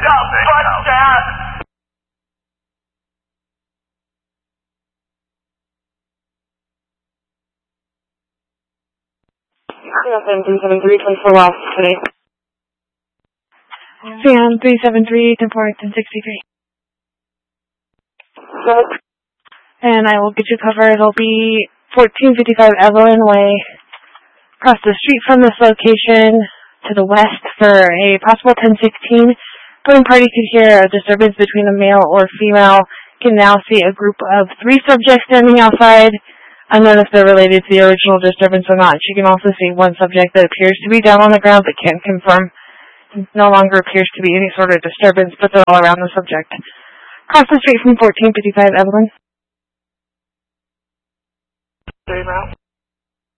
CM 373, 24 lost today. CM 373, 10-4, 1063. And I will get you covered. It'll be 1455 Evelyn Way. Across the street from this location to the west for a possible 1016. Boarding party could hear a disturbance between a male or female. Can now see a group of 3 subjects standing outside. Unknown if they're related to the original disturbance or not. She can also see one subject that appears to be down on the ground but can't confirm. No longer appears to be any sort of disturbance, but they're all around the subject. Across the street from 1455 Evelyn. 3 route.